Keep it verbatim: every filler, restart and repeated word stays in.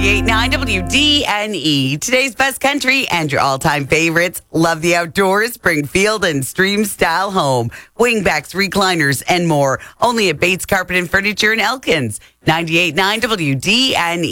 ninety-eight point nine W D N E. Today's best country and your all-time favorites. Love the outdoors. Bring field and stream style home. Wingbacks, recliners, and more. Only at Bates Carpet and Furniture in Elkins. ninety-eight point nine W D N E.